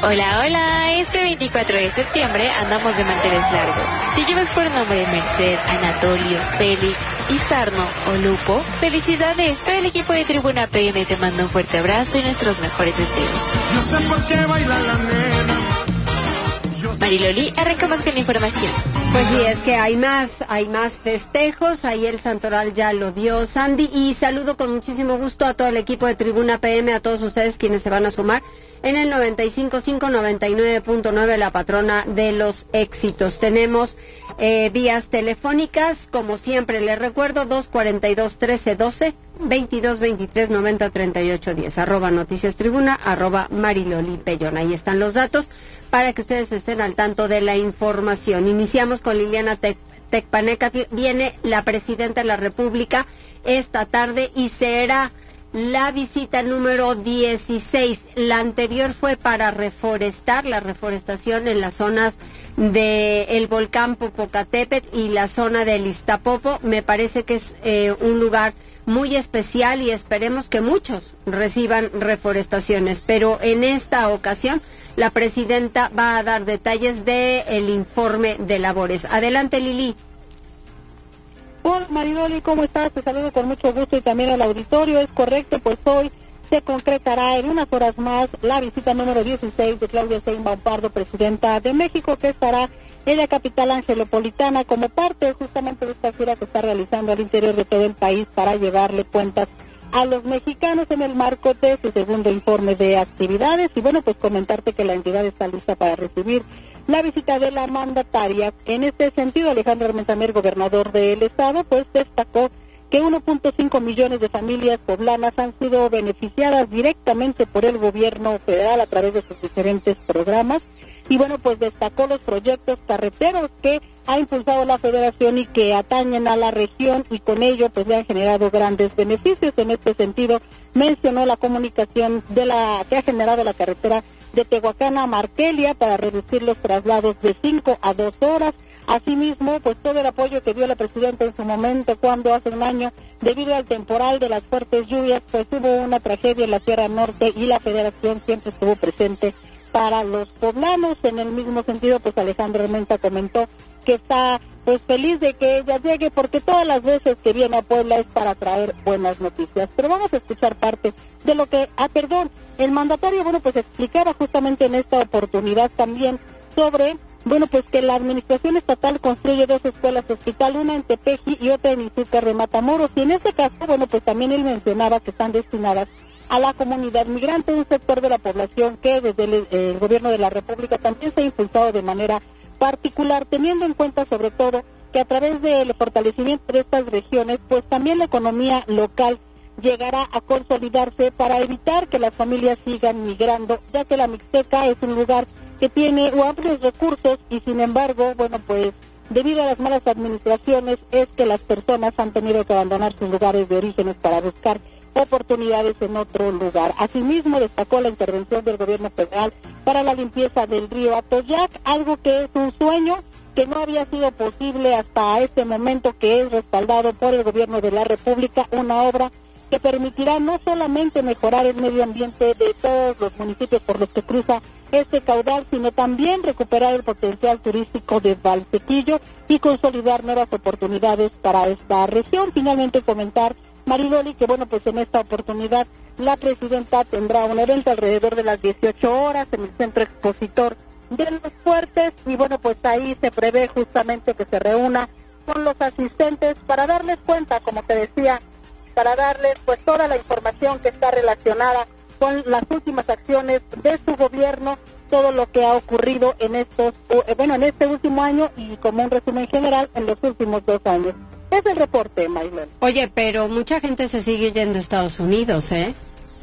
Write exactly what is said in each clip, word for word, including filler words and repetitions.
Hola, hola, este veinticuatro de septiembre andamos de manteles largos. Si llevas por nombre Merced, Anatolio, Félix, Isarno o Lupo, felicidades. Todo el equipo de Tribuna P M te manda un fuerte abrazo y nuestros mejores deseos. Yo sé por qué baila la nena. Mariloli, arrancamos con la información. Pues sí, es que hay más, hay más festejos. Ayer Santoral ya lo dio Sandy. Y saludo con muchísimo gusto a todo el equipo de Tribuna P M, a todos ustedes quienes se van a sumar en el noventa y cinco punto cinco, noventa y nueve punto nueve, la patrona de los éxitos. Tenemos eh, vías telefónicas, como siempre les recuerdo, dos cuarenta y dos, trece doce, veintidós veintitrés, noventa treinta y ocho diez, arroba Noticias Tribuna, arroba Mariloli Pellón. Ahí están los datos para que ustedes estén al tanto de la información. Iniciamos con Liliana Tec Tecpaneca. Viene la Presidenta de la República esta tarde y será la visita número dieciséis. La anterior fue para reforestar, la reforestación en las zonas de el volcán Popocatépetl y la zona del Iztapopo. Me parece que es eh, un lugar muy especial y esperemos que muchos reciban reforestaciones. Pero en esta ocasión la Presidenta va a dar detalles del informe de labores. Adelante, Lili. Hola Mariloli, ¿cómo estás? Te saludo con mucho gusto y también al auditorio. Es correcto, pues hoy se concretará en unas horas más la visita número dieciséis de Claudia Sheinbaum Pardo, Presidenta de México, que estará en la capital angelopolitana como parte justamente de esta gira que está realizando al interior de todo el país para llevarle cuentas a los mexicanos en el marco de su segundo informe de actividades. Y bueno, pues comentarte que la entidad está lista para recibir la visita de la mandataria. En este sentido, Alejandro Armentamer, gobernador del estado, pues destacó que uno punto cinco millones de familias poblanas han sido beneficiadas directamente por el gobierno federal a través de sus diferentes programas. Y bueno, pues destacó los proyectos carreteros que ha impulsado la federación y que atañen a la región y con ello pues le han generado grandes beneficios. En este sentido, mencionó la comunicación de la que ha generado la carretera de Tehuacán a Marquelia para reducir los traslados de cinco a dos horas. Asimismo, pues todo el apoyo que dio la presidenta en su momento cuando hace un año, debido al temporal de las fuertes lluvias, pues hubo una tragedia en la Sierra Norte y la federación siempre estuvo presente para los poblanos. En el mismo sentido, pues Alejandro Armenta comentó que está pues feliz de que ella llegue porque todas las veces que viene a Puebla es para traer buenas noticias. Pero vamos a escuchar parte de lo que, ah, perdón, el mandatario, bueno, pues explicaba justamente en esta oportunidad también sobre, bueno, pues que la administración estatal construye dos escuelas hospital, una en Tepeji y otra en Izúcar de Matamoros. Y en este caso, bueno, pues también él mencionaba que están destinadas a la comunidad migrante, un sector de la población que desde el, el gobierno de la República también se ha impulsado de manera particular, teniendo en cuenta sobre todo que a través del fortalecimiento de estas regiones, pues también la economía local llegará a consolidarse para evitar que las familias sigan migrando, ya que la Mixteca es un lugar que tiene amplios recursos y sin embargo, bueno, pues debido a las malas administraciones es que las personas han tenido que abandonar sus lugares de orígenes para buscar oportunidades en otro lugar. Asimismo, destacó la intervención del gobierno federal para la limpieza del río Atoyac, algo que es un sueño que no había sido posible hasta este momento, que es respaldado por el gobierno de la República, una obra que permitirá no solamente mejorar el medio ambiente de todos los municipios por los que cruza este caudal, sino también recuperar el potencial turístico de Valsequillo y consolidar nuevas oportunidades para esta región. Finalmente comentar, Mariloli, que bueno, pues en esta oportunidad la presidenta tendrá un evento alrededor de las dieciocho horas en el Centro Expositor de los Fuertes y bueno, pues ahí se prevé justamente que se reúna con los asistentes para darles cuenta, como te decía, para darles pues toda la información que está relacionada con las últimas acciones de su gobierno, todo lo que ha ocurrido en estos, eh, bueno, en este último año y como un resumen general en los últimos dos años. Es el reporte, Maylon. Oye, pero mucha gente se sigue yendo a Estados Unidos, ¿eh?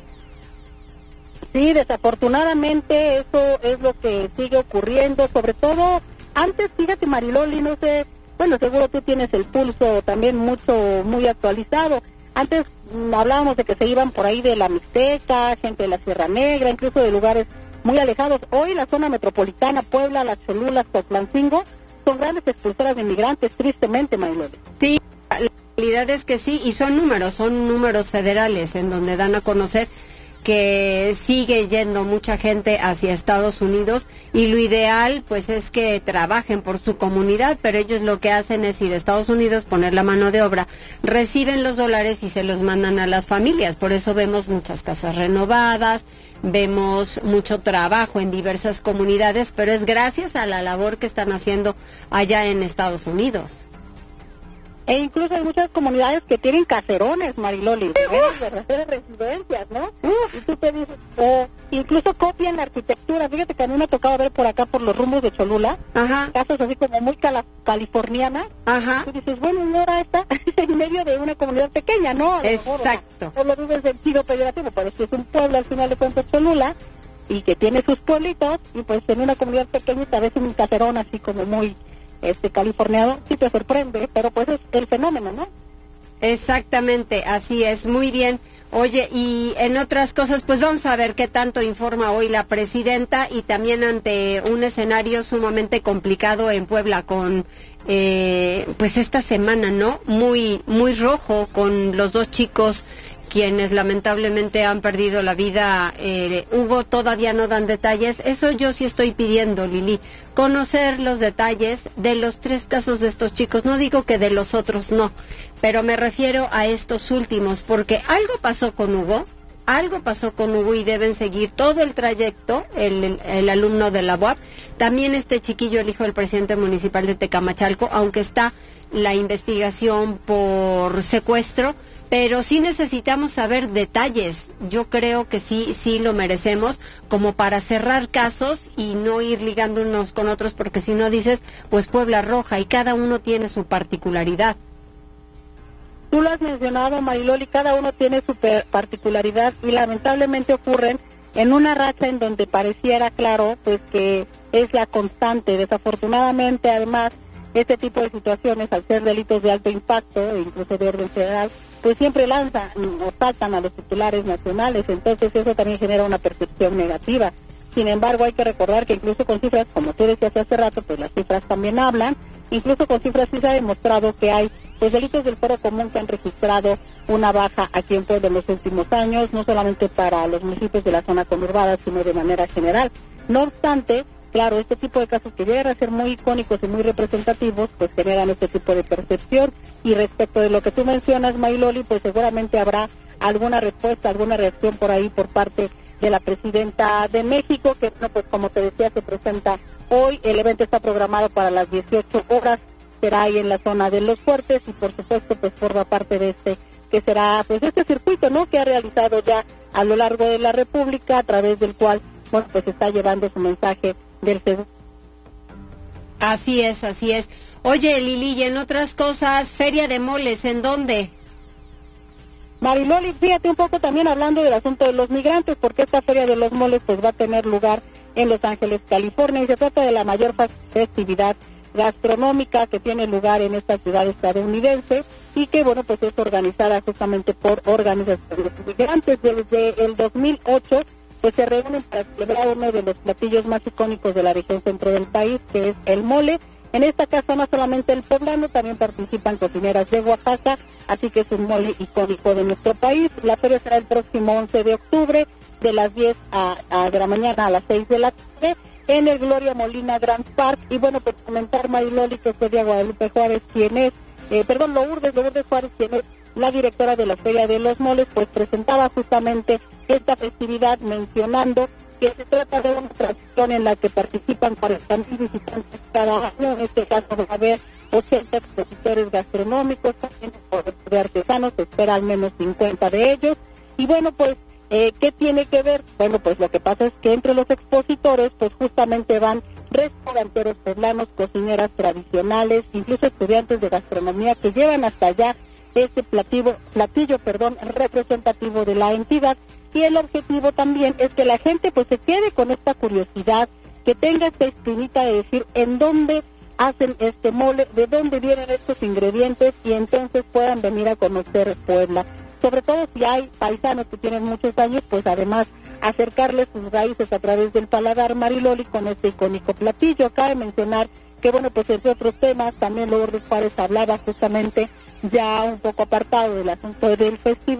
Sí, desafortunadamente eso es lo que sigue ocurriendo, sobre todo antes, fíjate Mariloli, no sé, bueno, seguro tú tienes el pulso también mucho, muy actualizado. Antes mmm, hablábamos de que se iban por ahí de la Mixteca, gente de la Sierra Negra, incluso de lugares muy alejados. Hoy la zona metropolitana, Puebla, Las Cholulas, Totlancingo, son grandes expulsoras de inmigrantes, tristemente, Mayloli. Sí, la realidad es que sí, y son números, son números federales en donde dan a conocer que sigue yendo mucha gente hacia Estados Unidos y lo ideal pues es que trabajen por su comunidad, pero ellos lo que hacen es ir a Estados Unidos, poner la mano de obra, reciben los dólares y se los mandan a las familias. Por eso vemos muchas casas renovadas, vemos mucho trabajo en diversas comunidades, pero es gracias a la labor que están haciendo allá en Estados Unidos. E incluso hay muchas comunidades que tienen caserones, Mariloli, de residencias, ¿no? Uf. Y tú te dices, oh, incluso copian la arquitectura. Fíjate que a mí me ha tocado ver por acá, por los rumbos de Cholula, Ajá. casas así como muy cala californianas. Ajá. Tú dices, bueno, y ahora está en medio de una comunidad pequeña, ¿no? Exacto. No lo digo en sentido peyorativo, pero es que es un pueblo al final de cuentas Cholula, y que tiene sus pueblitos, y pues en una comunidad pequeñita a veces un caserón así como muy... este californiano, sí te sorprende, pero pues es el fenómeno, ¿no? Exactamente, así es, muy bien. Oye, y en otras cosas, pues vamos a ver qué tanto informa hoy la presidenta, y también ante un escenario sumamente complicado en Puebla con, eh, pues esta semana, ¿no? Muy, muy rojo con los dos chicos quienes lamentablemente han perdido la vida. eh, Hugo, todavía no dan detalles. Eso yo sí estoy pidiendo, Lili, conocer los detalles de los tres casos de estos chicos. No digo que de los otros no, pero me refiero a estos últimos, porque algo pasó con Hugo, algo pasó con Hugo y deben seguir todo el trayecto, el, el, el alumno de la U A P, también este chiquillo, el hijo del presidente municipal de Tecamachalco, aunque está la investigación por secuestro, pero sí necesitamos saber detalles. Yo creo que sí, sí lo merecemos, como para cerrar casos y no ir ligando unos con otros, porque si no dices, pues Puebla Roja, y cada uno tiene su particularidad. Tú lo has mencionado, Mariloli, cada uno tiene su particularidad y lamentablemente ocurren en una racha en donde pareciera claro pues que es la constante. Desafortunadamente, además, este tipo de situaciones, al ser delitos de alto impacto e incluso de orden federal, pues siempre lanzan o saltan a los titulares nacionales, entonces eso también genera una percepción negativa. Sin embargo, hay que recordar que incluso con cifras, como tú decías hace rato, pues las cifras también hablan. Incluso con cifras sí se ha demostrado que hay pues delitos del fuero común que han registrado una baja aquí en Puebla en los últimos años, no solamente para los municipios de la zona conurbada, sino de manera general. No obstante, claro, este tipo de casos que llegan a ser muy icónicos y muy representativos, pues generan este tipo de percepción. Y respecto de lo que tú mencionas, Mariloli, pues seguramente habrá alguna respuesta, alguna reacción por ahí por parte de la presidenta de México, que no, pues como te decía, se presenta hoy. El evento está programado para las dieciocho horas, será ahí en la zona de Los Fuertes, y por supuesto pues forma parte de este, que será pues este circuito, ¿no?, que ha realizado ya a lo largo de la República, a través del cual, bueno, pues está llevando su mensaje del seguro. Así es, así es. Oye, Lili, y en otras cosas, Feria de Moles, ¿en dónde? Mariloli, fíjate un poco también hablando del asunto de los migrantes, porque esta Feria de los Moles pues va a tener lugar en Los Ángeles, California, y se trata de la mayor festividad gastronómica que tiene lugar en esta ciudad estadounidense, y que, bueno, pues es organizada justamente por organizaciones migrantes. Desde el dos mil ocho, pues se reúnen para celebrar uno de los platillos más icónicos de la región centro del país, que es el mole. En esta casa no solamente el poblano, también participan cocineras de Oaxaca, así que es un mole icónico de nuestro país. La feria será el próximo once de octubre, de las diez a, a de la mañana a las seis de la tarde, en el Gloria Molina Grand Park. Y bueno, pues comentar, Mariloli, que Feria Guadalupe Juárez, quien es, eh, perdón, Lourdes, Lourdes Juárez, quien es la directora de la Feria de los Moles, pues presentaba justamente esta festividad mencionando que se trata de una tradición en la que participan cuarenta mil visitantes cada año. En este caso va a haber ochenta expositores gastronómicos, también de artesanos, se espera al menos cincuenta de ellos. Y bueno, pues, eh, ¿qué tiene que ver? Bueno, pues lo que pasa es que entre los expositores, pues justamente van restauranteros poblanos, cocineras tradicionales, incluso estudiantes de gastronomía que llevan hasta allá este platillo, platillo, perdón, representativo de la entidad. Y el objetivo también es que la gente pues se quede con esta curiosidad, que tenga esta espinita de decir en dónde hacen este mole, de dónde vienen estos ingredientes, y entonces puedan venir a conocer Puebla. Sobre todo si hay paisanos que tienen muchos años, pues además acercarles sus raíces a través del paladar, Mariloli, con este icónico platillo. Cabe mencionar que, bueno, pues entre otros temas, también Lourdes Juárez hablaba justamente, ya un poco apartado del asunto del festival,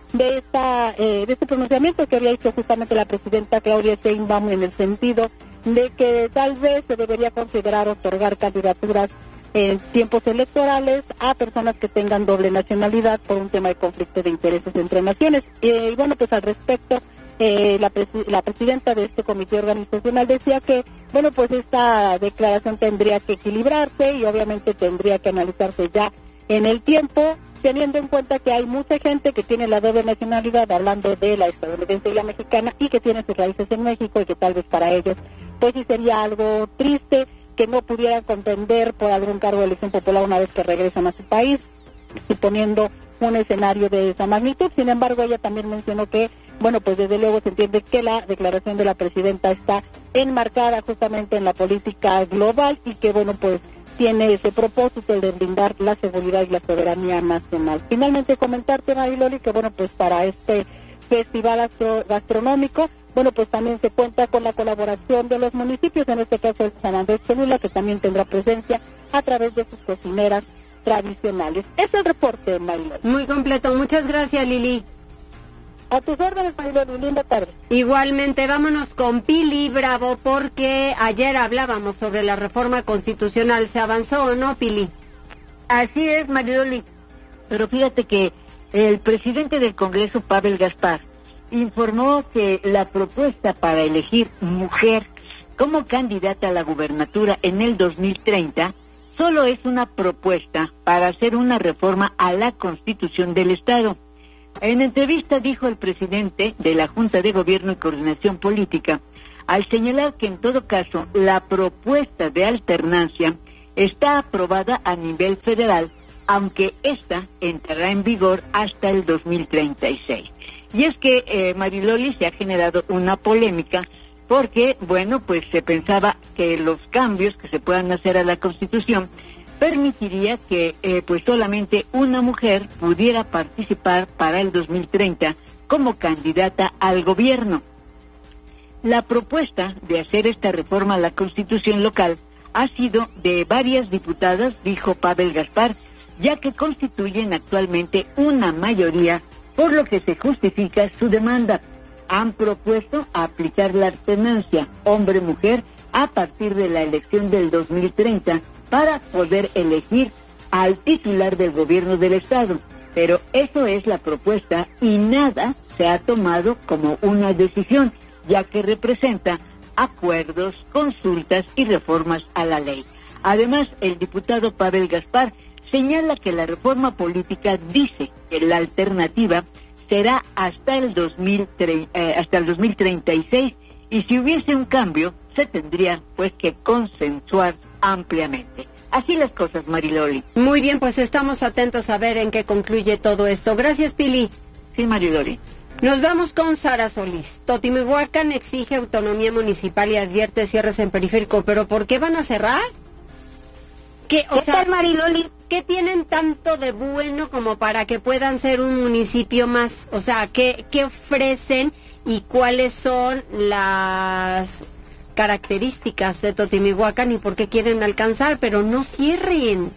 de esta eh, de este pronunciamiento que había hecho justamente la presidenta Claudia Sheinbaum, en el sentido de que tal vez se debería considerar otorgar candidaturas en tiempos electorales a personas que tengan doble nacionalidad por un tema de conflicto de intereses entre naciones. Eh, y bueno, pues al respecto, eh, la, presi- la presidenta de este comité organizacional decía que, bueno, pues esta declaración tendría que equilibrarse y obviamente tendría que analizarse ya en el tiempo, teniendo en cuenta que hay mucha gente que tiene la doble nacionalidad, hablando de la estadounidense y la mexicana, y que tiene sus raíces en México, y que tal vez para ellos pues sí sería algo triste que no pudieran contender por algún cargo de elección popular una vez que regresan a su país, suponiendo un escenario de esa magnitud. Sin embargo, ella también mencionó que, bueno, pues desde luego se entiende que la declaración de la presidenta está enmarcada justamente en la política global y que, bueno, pues tiene ese propósito de brindar la seguridad y la soberanía nacional. Finalmente, comentarte, Mariloli, que, bueno, pues para este festival astro- gastronómico, bueno, pues también se cuenta con la colaboración de los municipios, en este caso el San Andrés Cholula, que también tendrá presencia a través de sus cocineras tradicionales. Es el reporte, Mariloli. Muy completo. Muchas gracias, Lili. A tus órdenes, Mariloli. Linda tarde. Igualmente, vámonos con Pili Bravo, porque ayer hablábamos sobre la reforma constitucional. ¿Se avanzó o no, Pili? Así es, Mariloli. Pero fíjate que el presidente del Congreso, Pavel Gaspar, informó que la propuesta para elegir mujer como candidata a la gubernatura en el dos mil treinta solo es una propuesta para hacer una reforma a la Constitución del Estado. En entrevista dijo el presidente de la Junta de Gobierno y Coordinación Política, al señalar que en todo caso la propuesta de alternancia está aprobada a nivel federal, aunque esta entrará en vigor hasta el dos mil treinta y seis. Y es que, eh, Mariloli, se ha generado una polémica porque, bueno, pues se pensaba que los cambios que se puedan hacer a la Constitución permitiría que eh, pues solamente una mujer pudiera participar para el dos mil treinta como candidata al gobierno. La propuesta de hacer esta reforma a la Constitución local ha sido de varias diputadas, dijo Pavel Gaspar, ya que constituyen actualmente una mayoría, por lo que se justifica su demanda. Han propuesto aplicar la alternancia hombre-mujer a partir de la elección del dos mil treinta para poder elegir al titular del gobierno del Estado. Pero eso es la propuesta y nada se ha tomado como una decisión, ya que representa acuerdos, consultas y reformas a la ley. Además, el diputado Pavel Gaspar señala que la reforma política dice que la alternativa será hasta el dos mil tre- eh, hasta el dos mil treinta y seis, y si hubiese un cambio se tendría pues que consensuar ampliamente. Así las cosas, Mariloli. Muy bien, pues estamos atentos a ver en qué concluye todo esto. Gracias, Pili. Sí, Mariloli. Nos vamos con Sara Solís. Totimihuacán exige autonomía municipal y advierte cierres en periférico, pero ¿por qué van a cerrar? ¿Qué, o ¿Qué sea, tal, Mariloli? ¿qué tienen tanto de bueno como para que puedan ser un municipio más? O sea, ¿qué, qué ofrecen y cuáles son las características de Totimihuacán y por qué quieren alcanzar, pero no cierren?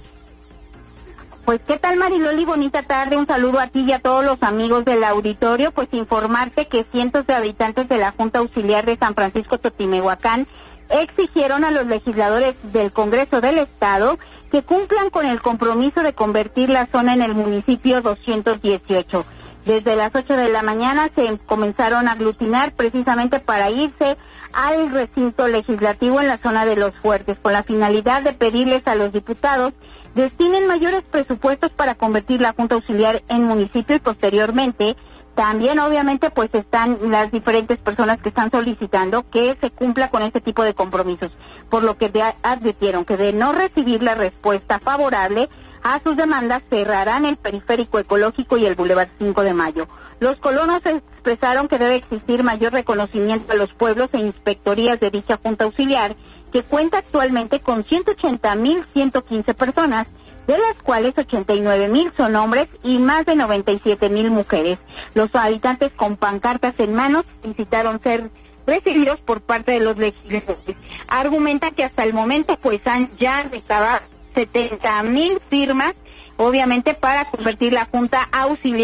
Pues qué tal, Mariloli, bonita tarde, un saludo a ti y a todos los amigos del auditorio. Pues informarte que cientos de habitantes de la Junta Auxiliar de San Francisco Totimihuacán exigieron a los legisladores del Congreso del Estado que cumplan con el compromiso de convertir la zona en el municipio doscientos dieciocho. Desde las ocho de la mañana se comenzaron a aglutinar precisamente para irse al recinto legislativo en la zona de Los Fuertes, con la finalidad de pedirles a los diputados destinen mayores presupuestos para convertir la Junta Auxiliar en municipio y posteriormente también obviamente pues están las diferentes personas que están solicitando que se cumpla con este tipo de compromisos, por lo que advirtieron que de no recibir la respuesta favorable a sus demandas cerrarán el periférico ecológico y el Boulevard cinco de Mayo. Los colonos expresaron que debe existir mayor reconocimiento a los pueblos e inspectorías de dicha Junta Auxiliar, que cuenta actualmente con ciento ochenta mil ciento quince personas, de las cuales ochenta y nueve mil son hombres y más de noventa y siete mil mujeres. Los habitantes con pancartas en manos solicitaron ser recibidos por parte de los legisladores. Argumenta que hasta el momento pues han ya recabado setenta mil firmas, obviamente para convertir la Junta Auxiliar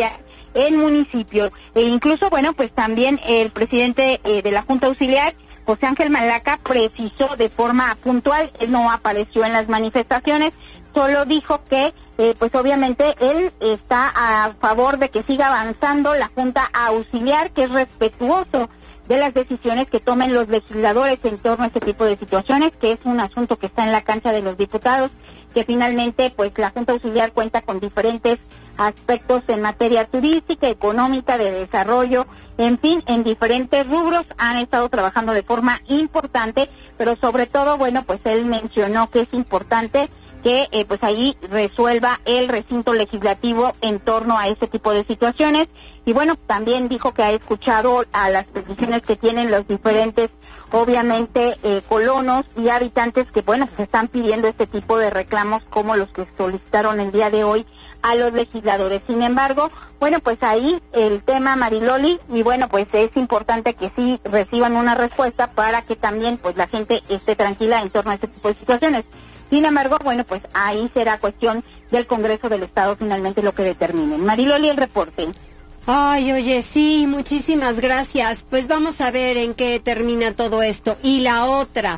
el municipio. E incluso, bueno, pues también el presidente eh, de la Junta Auxiliar, José Ángel Malaca, precisó de forma puntual, él no apareció en las manifestaciones, solo dijo que, eh, pues obviamente, él está a favor de que siga avanzando la Junta Auxiliar, que es respetuoso de las decisiones que tomen los legisladores en torno a este tipo de situaciones, que es un asunto que está en la cancha de los diputados, que finalmente, pues, la Junta Auxiliar cuenta con diferentes aspectos en materia turística, económica, de desarrollo, en fin, en diferentes rubros han estado trabajando de forma importante, pero sobre todo, bueno, pues él mencionó que es importante que eh, pues ahí resuelva el recinto legislativo en torno a este tipo de situaciones, y bueno, también dijo que ha escuchado a las peticiones que tienen los diferentes, obviamente, eh, colonos y habitantes que, bueno, se están pidiendo este tipo de reclamos como los que solicitaron el día de hoy a los legisladores. Sin embargo, bueno, pues ahí el tema, Mariloli, y bueno, pues es importante que sí reciban una respuesta para que también, pues, la gente esté tranquila en torno a este tipo de situaciones. Sin embargo, bueno, pues ahí será cuestión del Congreso del Estado finalmente lo que determinen. Mariloli, el reporte. Ay, oye, sí, muchísimas gracias. Pues vamos a ver en qué termina todo esto. Y la otra,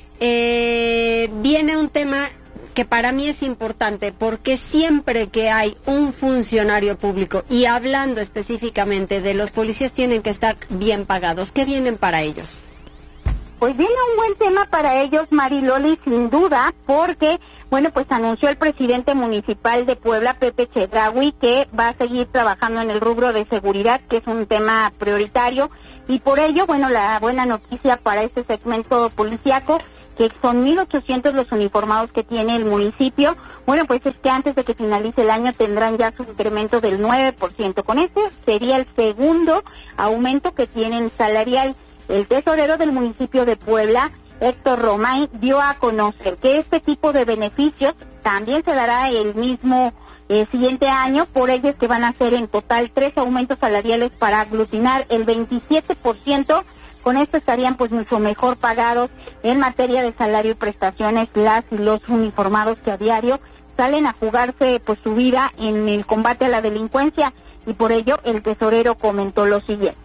eh, viene un tema que para mí es importante, porque siempre que hay un funcionario público, y hablando específicamente de los policías, tienen que estar bien pagados. ¿Qué vienen para ellos? Pues viene un buen tema para ellos, Mariloli, sin duda, porque, bueno, pues anunció el presidente municipal de Puebla, Pepe Chedraui, que va a seguir trabajando en el rubro de seguridad, que es un tema prioritario, y por ello, bueno, la buena noticia para este segmento policiaco, que son mil ochocientos los uniformados que tiene el municipio, bueno, pues es que antes de que finalice el año tendrán ya su incremento del nueve por ciento. Con este sería el segundo aumento que tienen salarial. El tesorero del municipio de Puebla, Héctor Romay, dio a conocer que este tipo de beneficios también se dará el mismo eh, siguiente año, por ello es que van a ser en total tres aumentos salariales para aglutinar el veintisiete por ciento. Con esto estarían pues mucho mejor pagados en materia de salario y prestaciones las y los uniformados que a diario salen a jugarse pues su vida en el combate a la delincuencia, y por ello el tesorero comentó lo siguiente.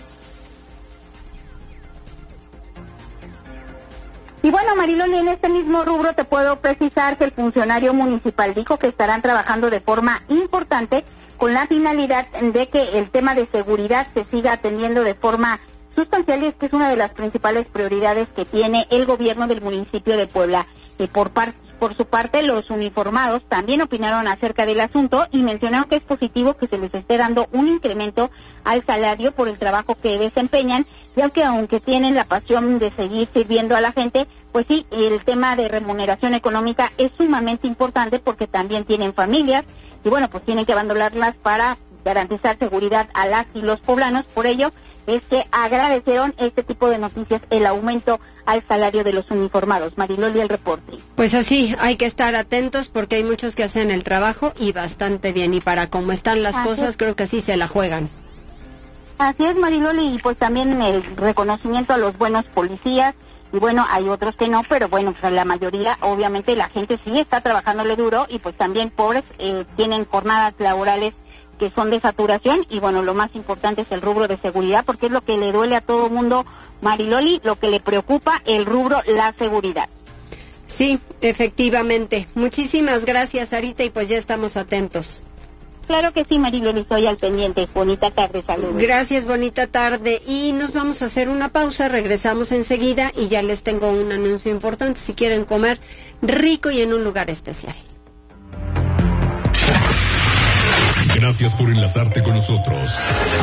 Y bueno, Mariloli, en este mismo rubro te puedo precisar que el funcionario municipal dijo que estarán trabajando de forma importante con la finalidad de que el tema de seguridad se siga atendiendo de forma sustancial, y es que es una de las principales prioridades que tiene el gobierno del municipio de Puebla. Y por parte Por su parte, los uniformados también opinaron acerca del asunto y mencionaron que es positivo que se les esté dando un incremento al salario por el trabajo que desempeñan, ya que aunque tienen la pasión de seguir sirviendo a la gente, pues sí, el tema de remuneración económica es sumamente importante porque también tienen familias y bueno, pues tienen que abandonarlas para garantizar seguridad a las y los poblanos. Por ello es que agradecieron este tipo de noticias, el aumento al salario de los uniformados. Mariloli, el reporte. Pues así, hay que estar atentos porque hay muchos que hacen el trabajo y bastante bien, y para cómo están las así cosas, es. Creo que sí se la juegan. Así es, Mariloli, y pues también el reconocimiento a los buenos policías, y bueno, hay otros que no, pero bueno, pues la mayoría, obviamente la gente sí está trabajándole duro, y pues también pobres eh, tienen jornadas laborales que son de saturación, y bueno, lo más importante es el rubro de seguridad, porque es lo que le duele a todo mundo, Mariloli, lo que le preocupa, el rubro, la seguridad. Sí, efectivamente. Muchísimas gracias, Sarita, y pues ya estamos atentos. Claro que sí, Mariloli, estoy al pendiente. Bonita tarde, saludos. Gracias, bonita tarde. Y nos vamos a hacer una pausa, regresamos enseguida y ya les tengo un anuncio importante si quieren comer rico y en un lugar especial. Gracias por enlazarte con nosotros.